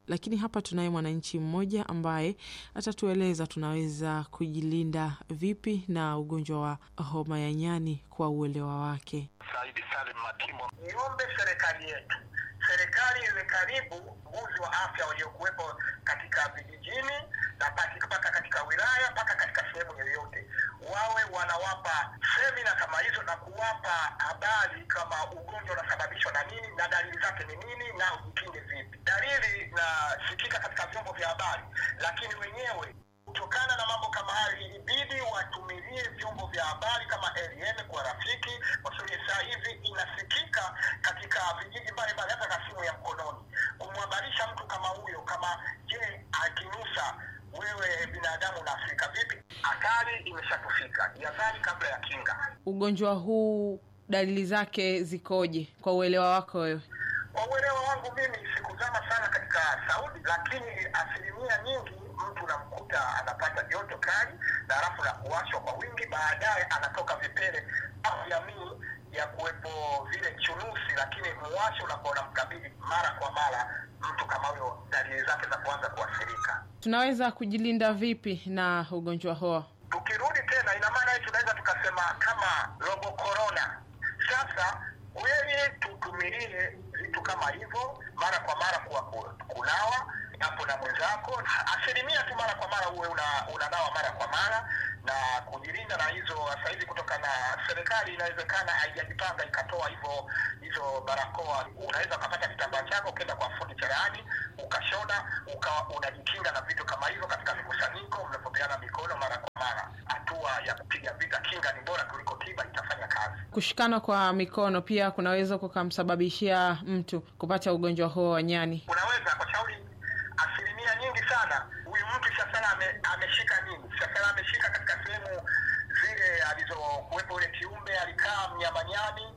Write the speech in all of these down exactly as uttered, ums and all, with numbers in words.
Lakini hapa tunaye mwananchi mmoja ambaye atatueleza tunaweza kujilinda vipi na ugonjwa wa homa ya nyani kwa uelewa wake. Saidi Salim Matimo. Niombe serikali yetu, serikali iwe karibu uguzi wa afya waliokuwepo katika vijijini na mpaka katika wilaya mpaka katika sehemu yoyote, wawe wanawapa semina kama hizo na kuwapa habari kama ugonjwa unasababishwa na nini na dalili zake ni nini na ujikinge vipi. Dalili nasikika katika vyombo vya habari, lakini wenyewe kutokana na mambo kama hayo ilibidi watumilie vyombo vya habari kama L M kwa rafiki, kwa sababu sasa hivi inasikika katika vijiji mbalimbali hata kwa simu ya mkononi. Kumhabarisha mtu kama huyo kama je, akinusa wewe binadamu unafika vipi? Hatari imeshatufika. Jihadhari kabla ya kinga. Ugonjwa huu dalili zake zikoje kwa uelewa wako wewe? Kwa uelewa wangu mimi sikuzama sana katika Saudi, lakini asilimia nyingi mtu unamkuta anapata joto kali na halafu na kuwashwa kwa wingi, baadaye anatoka vipele au jamii ya kuwepo vile chunusi, lakini muwasho unakuwa unamkabili mara kwa mara mtu kama huyo, dalili zake za kuanza kuathirika. Tunaweza kujilinda vipi na ugonjwa huo? Tukirudi tena, ina maana tunaweza tukasema kama robo corona. Sasa kweli tutumilie vitu kama hivyo mara kwa mara, kuwa kunawa hapo na mwenzako, asilimia tu mara kwa mara uwe una, unanawa mara kwa mara na kujilinda na hizo. Sasa hivi kutoka na serikali inawezekana haijajipanga ikatoa hivyo hizo barakoa, unaweza kupata kitambaa chako kwenda kwa fundi cherehani ukashona ukawa unajikinga na vitu kama hivyo katika mikusanyiko, mnapopeana mikono mara kwa mara. Hatua ya kupiga vita, kinga ni bora kuliko tiba, itafanya kazi. Kushikana kwa mikono pia kunaweza kukamsababishia mtu kupata ugonjwa huo wa nyani. Unaweza kwa shauri asilimia nyingi sana huyu mtu sasa ame, ameshika nini? Sasa ameshika katika sehemu zile alizokuwepo ile kiumbe alikaa mnyama nyani,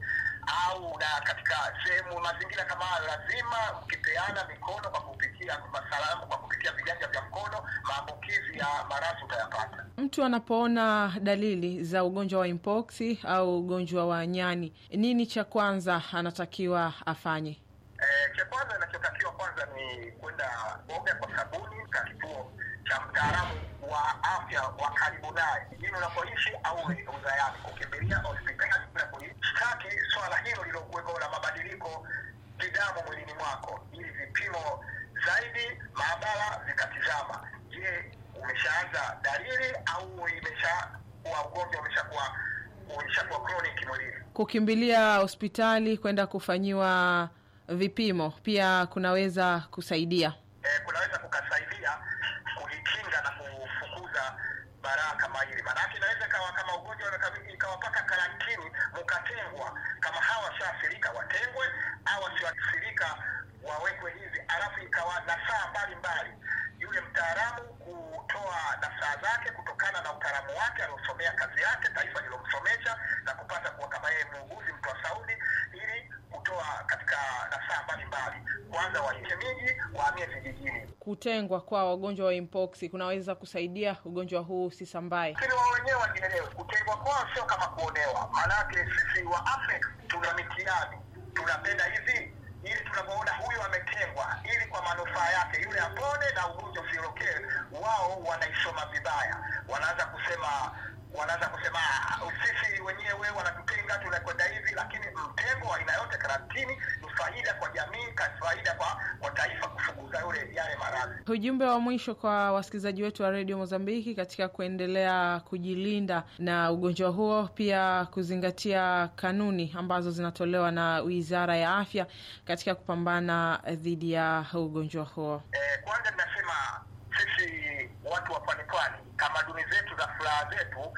au na katika sehemu mazingira kama hayo lazima mkipeana mikono kwa kupitia masalamu, kwa kupitia viganja vya mkono, maambukizi ya maradhi utayapata. Mtu anapoona dalili za ugonjwa wa mpox au ugonjwa wa nyani, nini cha kwanza anatakiwa afanye? Eh, cha kwanza anachotakiwa kwanza ni kwenda oga kwa sabuni katika kituo cha mtaalamu wa afya wa karibu naye, jijini unapoishi au uzayani, kukimbilia hospitali na kuishtaki swala hilo lilokuwepo la mabadiliko kidamu mwilini mwako, ili vipimo zaidi maabara vikatizama, je, umeshaanza dalili au imeshakuwa ugonjwa umeshakuwa umeshakuwa chronic mwilini. Kukimbilia hospitali kwenda kufanyiwa vipimo pia kunaweza kusaidia. Eh, kunaweza kukasaidia kujikinga na kufukuza baraa kama hili. Maana inaweza kawa kama ugonjwa unakabili ikawa paka karantini mkatengwa, kama hawa shaathirika watengwe au wasioathirika wawekwe hivi, alafu ikawa na saa mbalimbali yule mtaalamu kutoa nasaa zake kutokana na utaalamu wake aliosomea kazi yake taifa lilomsomesha na kupata kuwa kama yeye muuguzi mtu wa Saudi, ili kutoa katika nasaa mbalimbali, kwanza waike miji wahamie vijijini. Kutengwa kwa wagonjwa wa mpox kunaweza kusaidia ugonjwa huu usisambae. Lakini wao wenyewe wajielewe, kutengwa kwao sio kama kuonewa. Maana sisi wa Afrika tuna mitihani, tunapenda hivi ili tunapoona huyu ametengwa ili kwa manufaa yake yule apone na ugonjwa usiorokee, wao wanaisoma vibaya. Wanaanza kusema wanaanza kusema sisi wenyewe wanatutenga tunakwenda hivi, lakini mtengo wa aina yote karantini ni faida kwa jamii, faida kwa kwa taifa kufukuza yule yale maradhi. Ujumbe wa mwisho kwa wasikilizaji wetu wa Radio Mozambiki katika kuendelea kujilinda na ugonjwa huo, pia kuzingatia kanuni ambazo zinatolewa na Wizara ya Afya katika kupambana dhidi ya ugonjwa huo. Eh, kwanza ninasema sisi watu wa pwani pwani, tamaduni zetu za furaha zetu,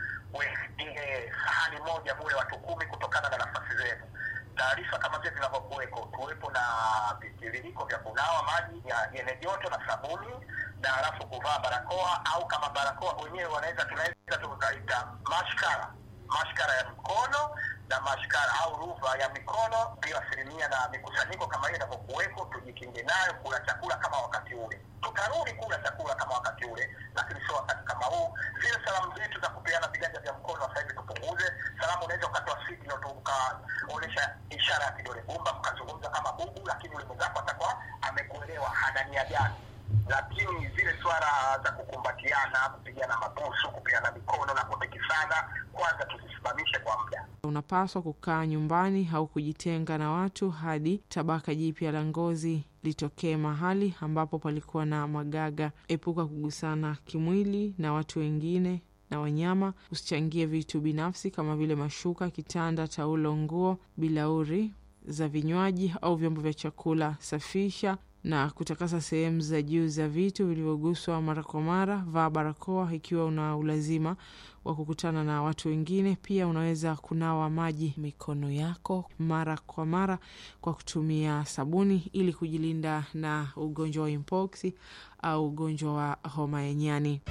wengine sahani moja mule watu kumi kutokana na nafasi zetu. Taarifa kama vile vinavyokuweko, tuwepo na vitiririko vya kunawa maji yenye joto na sabuni, na halafu kuvaa barakoa, au kama barakoa wenyewe wanaweza tunaweza tukaita mashkara, mashkara ya mkono na mashkara au ruva ya mikono, bila asilimia na mikusanyiko kama hiyo inapokuweko, tujikinge nayo. Kula chakula kama wakati ule, tutarudi kula chakula kama wakati ule, lakini sio wakati kama huu. Zile salamu zetu za kupeana viganja vya mkono sasa hivi tupunguze. Salamu unaweza ukatoa signal tu ukaonesha ishara ya kidole gumba, mkazungumza kama bubu, lakini yule mwenzako atakuwa amekuelewa hana nia gani, lakini zile swala za kukumbatiana, kupigana mabusu, kupigana mikono na kutikisana, kwanza tuzisimamishe kwa muda. Unapaswa kukaa nyumbani au kujitenga na watu hadi tabaka jipya la ngozi litokee mahali ambapo palikuwa na magaga. Epuka kugusana kimwili na watu wengine na wanyama. Usichangie vitu binafsi kama vile mashuka, kitanda, taulo, nguo, bilauri za vinywaji au vyombo vya chakula. Safisha na kutakasa sehemu za juu za vitu vilivyoguswa mara kwa mara. Vaa barakoa ikiwa una ulazima wa kukutana na watu wengine. Pia unaweza kunawa maji mikono yako mara kwa mara kwa kutumia sabuni ili kujilinda na ugonjwa wa mpox au ugonjwa wa homa ya nyani.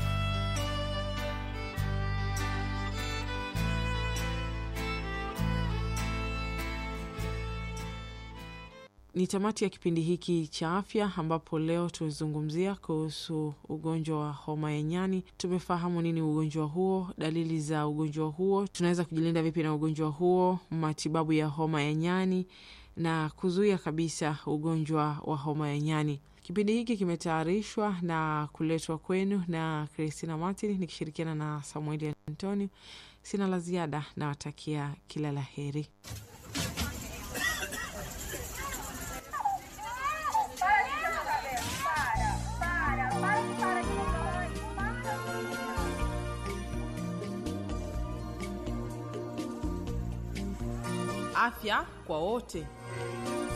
Ni tamati ya kipindi hiki cha afya ambapo leo tumezungumzia kuhusu ugonjwa wa homa ya nyani. Tumefahamu nini ugonjwa huo, dalili za ugonjwa huo, tunaweza kujilinda vipi na ugonjwa huo, matibabu ya homa ya nyani na kuzuia kabisa ugonjwa wa homa ya nyani. Kipindi hiki kimetayarishwa na kuletwa kwenu na Christina Martin nikishirikiana na Samuel Antonio. Sina la ziada, na watakia kila la heri. Afya kwa wote.